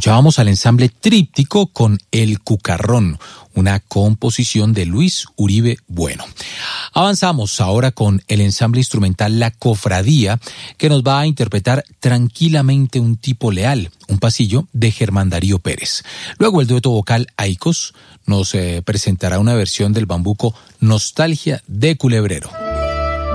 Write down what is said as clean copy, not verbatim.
Escuchábamos al ensamble Tríptico con El Cucarrón, una composición de Luis Uribe Bueno. Avanzamos ahora con el ensamble instrumental La Cofradía, que nos va a interpretar Tranquilamente un tipo leal, un pasillo de Germán Darío Pérez. Luego el dueto vocal Aicos nos presentará una versión del bambuco Nostalgia de Culebrero.